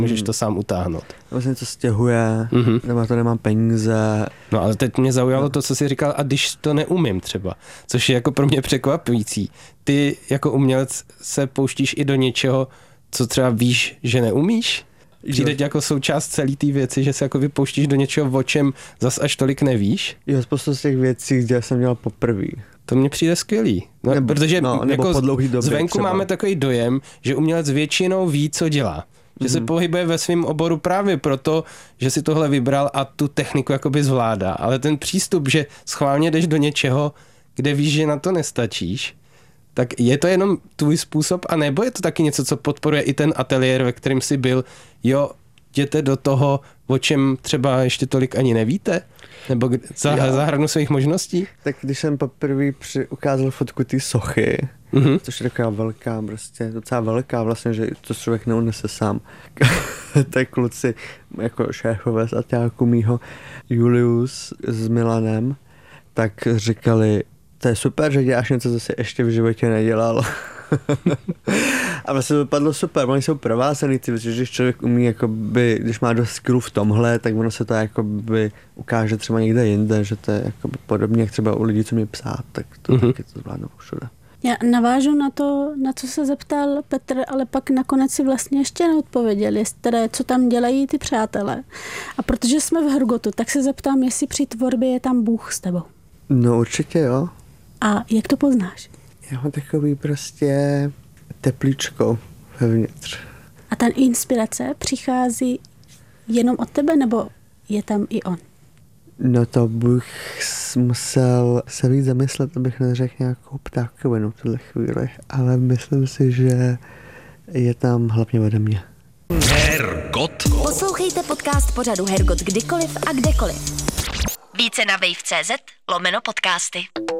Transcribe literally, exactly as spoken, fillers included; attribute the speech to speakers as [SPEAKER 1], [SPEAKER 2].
[SPEAKER 1] můžeš
[SPEAKER 2] hmm.
[SPEAKER 1] to sám utáhnout.
[SPEAKER 2] Nebo se něco stěhuje, mm-hmm. nebo to nemám peníze.
[SPEAKER 1] No ale teď mě zaujalo to, co jsi říkal, a když to neumím třeba, což je jako pro mě překvapující. Ty jako umělec se pouštíš i do něčeho, co třeba víš, že neumíš? Přijde ti jako součást celé té věci, že se jako vypouštíš do něčeho, o čem zas až tolik nevíš?
[SPEAKER 2] Jo, spoustu z těch věcí, kde jsem dělal poprvé.
[SPEAKER 1] To mně přijde skvělý. No, nebo, protože
[SPEAKER 2] no, nebo
[SPEAKER 1] jako
[SPEAKER 2] po dlouhý době
[SPEAKER 1] zvenku
[SPEAKER 2] třeba.
[SPEAKER 1] máme takový dojem, že umělec většinou ví, co dělá. Že mm-hmm. se pohybuje ve svém oboru právě proto, že si tohle vybral a tu techniku jakoby zvládá. Ale ten přístup, že schválně jdeš do něčeho, kde víš, že na to nestačíš, tak je to jenom tvůj způsob, a nebo je to taky něco, co podporuje i ten ateliér, ve kterém jsi byl, jo, jděte do toho, o čem třeba ještě tolik ani nevíte? Nebo za, za hranu svých možností?
[SPEAKER 2] Tak když jsem poprvé při, ukázal fotku té sochy, mm-hmm. což je taková velká, prostě docela velká vlastně, že to člověk neunese sám. Tak kluci, jako šéfové z Aťáku mýho, Julius s Milanem, tak říkali, to je super, že děláš něco, co jsi ještě v životě nedělal. A vlastně to dopadlo super, oni jsou provázaný ty věci, že když člověk umí, jakoby, když má dost skillu v tomhle, tak ono se to jakoby ukáže třeba někde jinde, že to je jakoby podobně, jak třeba u lidí, co mě psát, tak to mm-hmm. taky to zvládnou všude.
[SPEAKER 3] Já navážu na to, na co se zeptal Petr, ale pak nakonec si vlastně ještě neodpověděl, jestli, co tam dělají ty přátelé. A protože jsme v Hrgotu, tak se zeptám, jestli při tvorbě je tam Bůh s tebou.
[SPEAKER 2] No určitě jo.
[SPEAKER 3] A jak to poznáš?
[SPEAKER 2] Já mám takový prostě teplíčko vevnitř.
[SPEAKER 3] A ta inspirace přichází jenom od tebe, nebo je tam i on?
[SPEAKER 2] No to bych musel se víc zamyslet, abych neřekl nějakou ptákovinu v tuhle chvíli, ale myslím si, že je tam hlavně ode mě.
[SPEAKER 4] Hergot. Poslouchejte podcast pořadu Hergot kdykoliv a kdekoliv. Více na wave tečka cz lomeno podcasty.